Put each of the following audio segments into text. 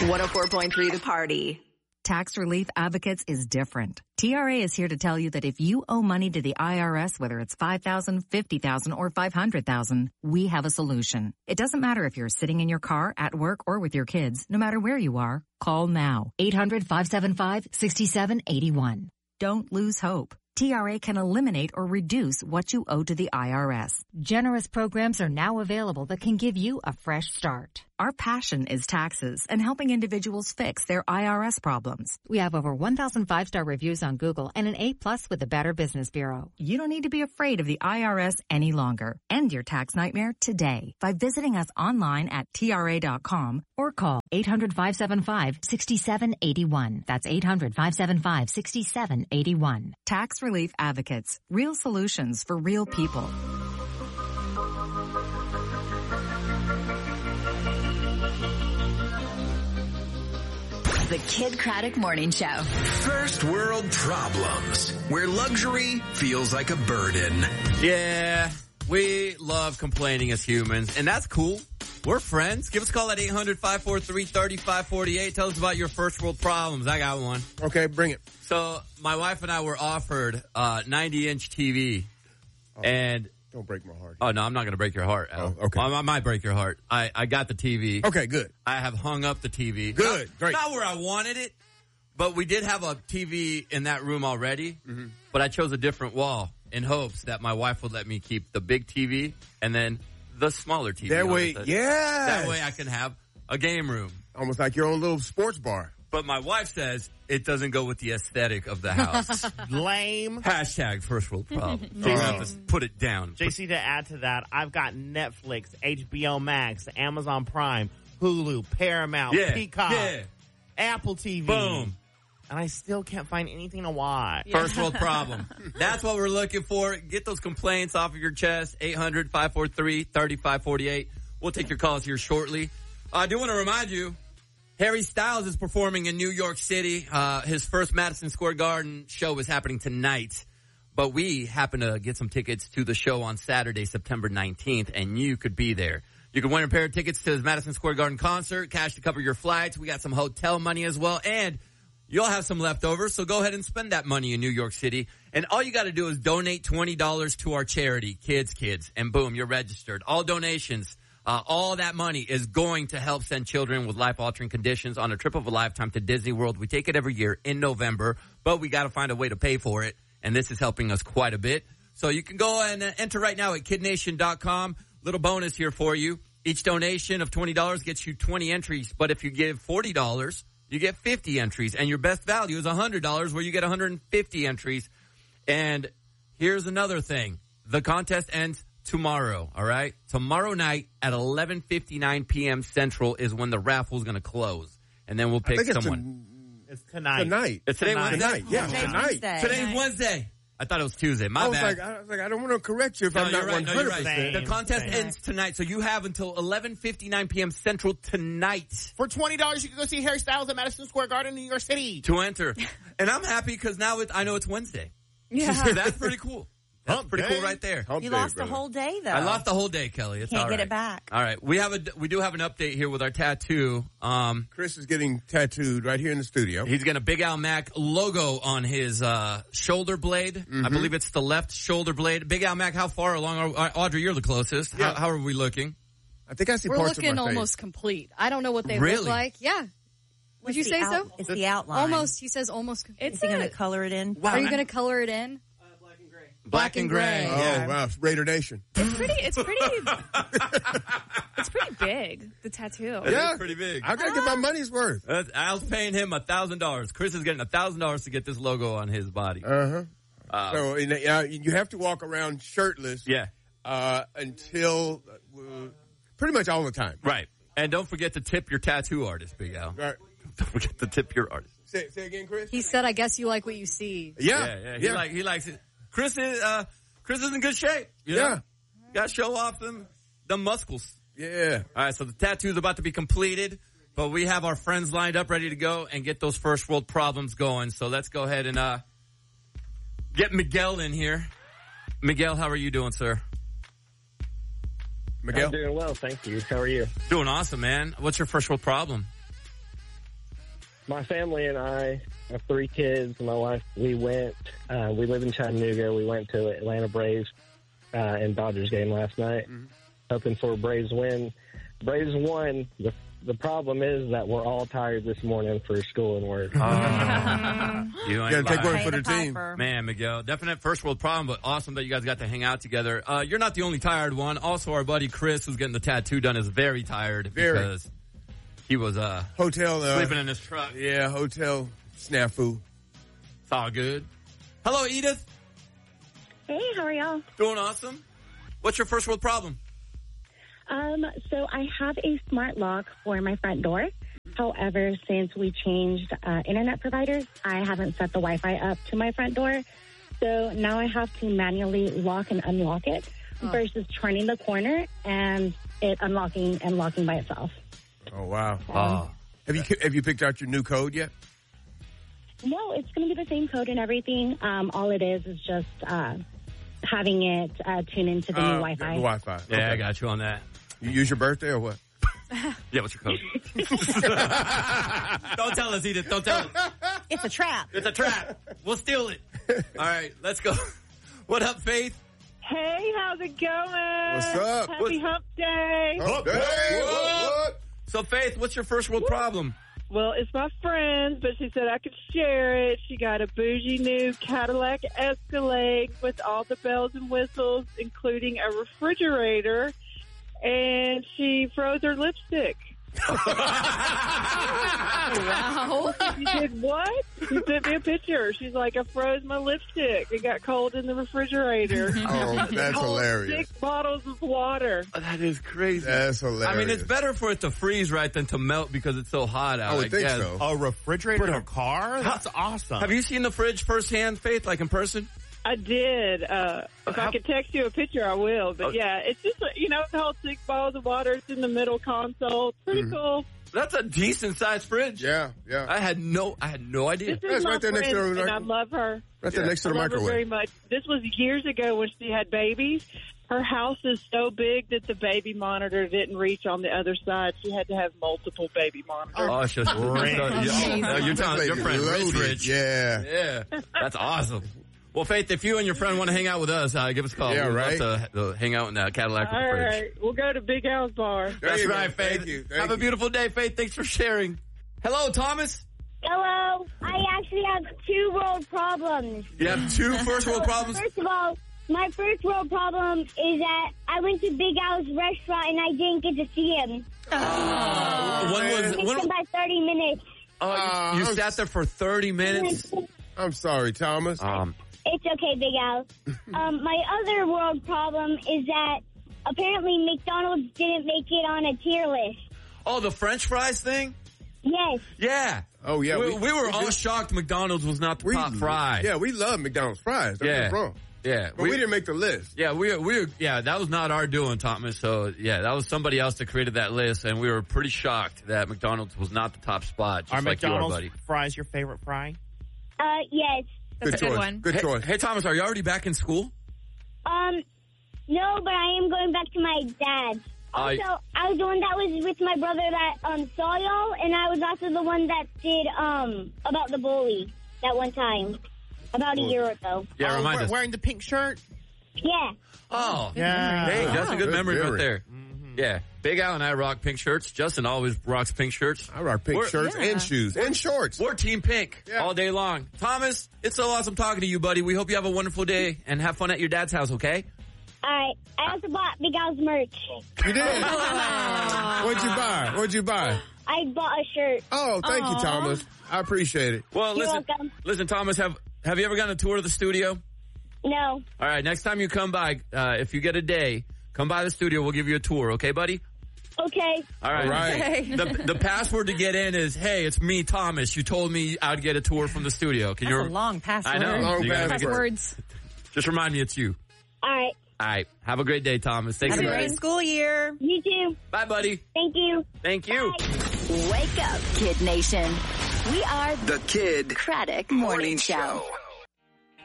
104.3 The Party. Tax Relief Advocates is different. TRA is here to tell you that if you owe money to the IRS, whether it's $5,000, $50,000, or $500,000, we have a solution. It doesn't matter if you're sitting in your car, at work, or with your kids. No matter where you are, call now. 800-575-6781. Don't lose hope. TRA can eliminate or reduce what you owe to the IRS. Generous programs are now available that can give you a fresh start. Our passion is taxes and helping individuals fix their IRS problems. We have over 1,000 5-star reviews on Google and an A+ with the Better Business Bureau. You don't need to be afraid of the IRS any longer. End your tax nightmare today by visiting us online at TRA.com or call 800-575-6781. That's 800-575-6781. Tax Relief Advocates. Real solutions for real people. The Kid Craddock Morning Show. First world problems, where luxury feels like a burden. Yeah, we love complaining as humans, and that's cool. We're friends. Give us a call at 800-543-3548. Tell us about your first world problems. I got one. Okay, bring it. So my wife and I were offered a 90-inch TV, and... Don't break my heart. Oh, no, I'm not going to break your heart, Al. Oh, okay. I might break your heart. I got the TV. Okay, good. I have hung up the TV. Good, great. Not where I wanted it, but we did have a TV in that room already, but I chose a different wall in hopes that my wife would let me keep the big TV and then the smaller TV. That way, yeah. That way I can have a game room. Almost like your own little sports bar. But my wife says it doesn't go with the aesthetic of the house. Lame. Hashtag first world problem. So you have to put it down. JC, to add to that, I've got Netflix, HBO Max, Amazon Prime, Hulu, Paramount, Peacock, Apple TV. Boom. And I still can't find anything to watch. First world problem. That's what we're looking for. Get those complaints off of your chest. 800-543-3548. We'll take your calls here shortly. I do want to remind you, Harry Styles is performing in New York City. His first Madison Square Garden show is happening tonight. But we happen to get some tickets to the show on Saturday, September 19th, and you could be there. You can win a pair of tickets to his Madison Square Garden concert, cash to cover your flights. We got some hotel money as well, and you'll have some leftovers, so go ahead and spend that money in New York City. And all you got to do is donate $20 to our charity, Kids, and boom, you're registered. All donations. All that money is going to help send children with life-altering conditions on a trip of a lifetime to Disney World. We take it every year in November, but we got to find a way to pay for it, and this is helping us quite a bit. So you can go and enter right now at kidnation.com. Little bonus here for you. Each donation of $20 gets you 20 entries, but if you give $40, you get 50 entries, and your best value is $100, where you get 150 entries. And here's another thing. The contest ends tomorrow, all right? Tomorrow night at 11:59 p.m. Central is when the raffle is going to close. And then we'll pick someone. It's tonight. Tonight. It's today Wednesday? Tonight, yeah, tonight. Today's Wednesday. I thought it was Tuesday. My bad. I was like, I don't want to correct you if I'm not 100%. No, you're right. The contest ends tonight, so you have until 11:59 p.m. Central tonight. For $20, you can go see Harry Styles at Madison Square Garden, New York City. To enter. And I'm happy because now I know it's Wednesday. Yeah. That's pretty cool. That's pretty cool right there. You lost the whole day, though. I lost the whole day, Kelly. It's Can't all get right. it back. All right. We do have an update here with our tattoo. Chris is getting tattooed right here in the studio. He's got a Big Al Mac logo on his shoulder blade. I believe it's the left shoulder blade. Big Al Mac, how far along are Audrey? You're the closest. Yeah. How are we looking? I think I see We're parts of my looking face. almost complete. I don't know what they Really? look like. Yeah. Would you say so? It's the outline. Almost. He says almost. Is he going to color it in? Are you going to color it in? Black and gray. Oh, Yeah. wow. Raider Nation. It's pretty big, the tattoo. It's pretty big. I got to get my money's worth. Al's paying him $1,000. Chris is getting $1,000 to get this logo on his body. So you have to walk around shirtless. Yeah. Until pretty much all the time. Right. And don't forget to tip your tattoo artist, Big Al. Right. Don't forget to tip your artist. Say again, Chris. He said, "I guess you like what you see." Yeah. He likes it. Chris is in good shape. You know? Yeah. Got to show off them muscles. Yeah. All right, so the tattoo's about to be completed, but we have our friends lined up ready to go and get those first world problems going. So let's go ahead and get Miguel in here. Miguel, how are you doing, sir? Miguel? I'm doing well, thank you. How are you? Doing awesome, man. What's your first world problem? my family and I have 3 kids. My wife, we live in Chattanooga. We went to Atlanta Braves and Dodgers game last night, hoping for a Braves win. Braves won. The problem is that we're all tired this morning for school and work. You got to take one for the team. Man, Miguel, definite first world problem, but awesome that you guys got to hang out together. You're not the only tired one. Also, our buddy Chris, who's getting the tattoo done, is very tired because he was sleeping in his truck. Yeah, hotel snafu. It's all good. Hello, Edith. Hey, how are y'all? Doing awesome. What's your first world problem? So I have a smart lock for my front door. However, since we changed internet providers, I haven't set the Wi-Fi up to my front door. So now I have to manually lock and unlock it versus turning the corner and it unlocking and locking by itself. Oh, wow. Have you picked out your new code yet? No, it's going to be the same code and everything. All it is just having it tune into the new Wi-Fi. The Wi-Fi. Yeah, Okay. I got you on that. You use your birthday or what? Yeah, what's your code? Don't tell us, Edith. Don't tell us. It's a trap. It's a trap. We'll steal it. All right, let's go. What up, Faith? Hey, how's it going? What's up? Happy Hump Day. Hump Day. What? So, Faith, what's your first world problem? Well, it's my friend's, but she said I could share it. She got a bougie new Cadillac Escalade with all the bells and whistles, including a refrigerator, and she froze her lipstick. Wow. She did what? She sent me a picture. She's like, I froze my lipstick. It got cold in the refrigerator. Oh, that's hilarious. 6 bottles of water. That is crazy. That's hilarious. I mean, it's better for it to freeze, right, than to melt because it's so hot out. I would think guess. so. A refrigerator in a car? That's awesome. Have you seen the fridge firsthand, Faith, like in person? I did. If I could text you a picture, I will. But yeah, it's just, it's all 6 bottles of water. It's in the middle console. It's pretty cool. That's a decent sized fridge. Yeah. I had no idea. This is my right there next to friend, the and I love her. Right there next to the I love her very microwave. much. This was years ago when she had babies. Her house is so big that the baby monitor didn't reach on the other side. She had to have multiple baby monitors. Oh, it's just you're telling your friend Rich. Yeah. That's awesome. Well, Faith, if you and your friend want to hang out with us, give us a call. Yeah, We'd right. love to hang out in that Cadillac with the All fridge. right. We'll go to Big Al's Bar. There That's you go. right, Faith. Thank you. Have a beautiful day, Faith. Thanks for sharing. Hello, Thomas. Hello. I actually have 2 world problems. You have 2 first world problems? First of all, my first world problem is that I went to Big Al's restaurant and I didn't get to see him. I missed him by 30 minutes. You sat there for 30 minutes? I'm sorry, Thomas. It's okay, Big Al. My other world problem is that apparently McDonald's didn't make it on a tier list. Oh, the French fries thing? Yes. Yeah. Oh, yeah. We were all shocked McDonald's was not the top fry. Yeah, we love McDonald's fries. Don't get me wrong. Yeah. But we didn't make the list. Yeah, that was not our doing, Thomas. So, yeah, that was somebody else that created that list, and we were pretty shocked that McDonald's was not the top spot, just Are like McDonald's your buddy. fries your favorite fry? Yes. That's a good one. Good choice. Hey, Thomas, are you already back in school? No, but I am going back to my dad's. Also, I was the one that was with my brother that saw y'all, and I was also the one that did about the bully that one time, about a year ago. Yeah, remind us. Wearing the pink shirt? Yeah. Oh, yeah. Hey, that's a good memory right there. Mm-hmm. Yeah. Big Al and I rock pink shirts. Justin always rocks pink shirts. I rock pink shirts and shoes and shorts. We're Team Pink all day long. Thomas, it's so awesome talking to you, buddy. We hope you have a wonderful day and have fun at your dad's house, okay? All right. I also bought Big Al's merch. You did? What'd you buy? I bought a shirt. Oh, thank you, Thomas. I appreciate it. Well, You're welcome. Listen, Thomas, have you ever gotten a tour of the studio? No. All right, next time you come by, if you get a day, come by the studio. We'll give you a tour, okay, buddy? Okay. All right. The password to get in is, hey, it's me, Thomas. You told me I'd get a tour from the studio. That's a long password. I know. Long You gotta make it- Passwords. Just remind me it's you. All right. All right. Have a great day, Thomas. Thanks, Have a buddy. great school year. You too. Bye, buddy. Thank you. Thank you. Wake up, Kid Nation. We are The Kid Craddock Morning Show.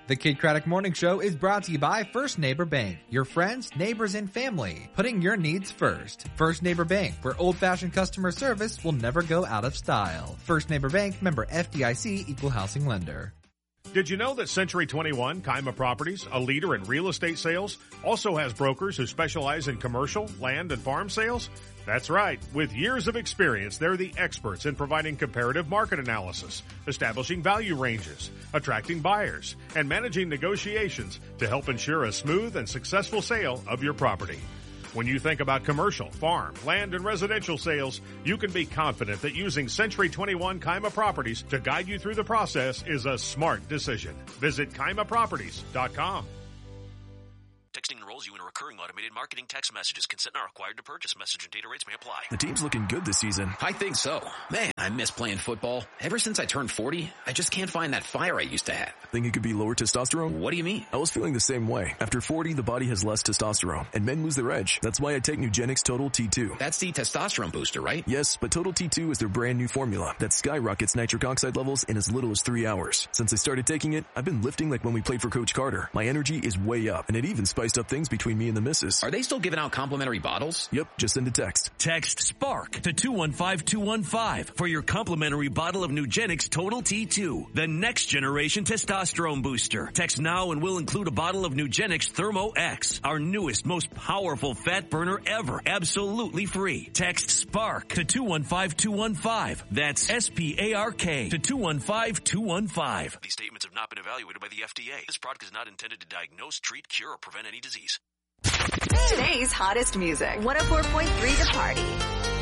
The Kid Craddock Morning Show is brought to you by First Neighbor Bank. Your friends, neighbors, and family. Putting your needs first. First Neighbor Bank, where old-fashioned customer service will never go out of style. First Neighbor Bank, member FDIC, equal housing lender. Did you know that Century 21 Kaima Properties, a leader in real estate sales, also has brokers who specialize in commercial, land, and farm sales? That's right. With years of experience, they're the experts in providing comparative market analysis, establishing value ranges, attracting buyers, and managing negotiations to help ensure a smooth and successful sale of your property. When you think about commercial, farm, land, and residential sales, you can be confident that using Century 21 Kaima Properties to guide you through the process is a smart decision. Visit KaimaProperties.com. Texting enrolls you in a recurring automated marketing text messages. Consent not required to purchase. Message and data rates may apply. The team's looking good this season. I think so. Man, I miss playing football. Ever since I turned 40, I just can't find that fire I used to have. Think it could be lower testosterone? What do you mean? I was feeling the same way. After 40, the body has less testosterone, and men lose their edge. That's why I take Nugenix Total T2. That's the testosterone booster, right? Yes, but Total T2 is their brand new formula that skyrockets nitric oxide levels in as little as 3 hours. Since I started taking it, I've been lifting like when we played for Coach Carter. My energy is way up, and it even spiced up things between me and the missus. Are they still giving out complimentary bottles? Yep, just send a text. Text SPARK to 215215 for your complimentary bottle of Nugenix Total T2, the next generation testosterone booster. Text now and we'll include a bottle of Nugenix Thermo X, our newest, most powerful fat burner ever, absolutely free. Text SPARK to 215215. That's SPARK to 215215. These statements have not been evaluated by the FDA. This product is not intended to diagnose, treat, cure, or prevent any disease. Today's hottest music. 104.3 The Party.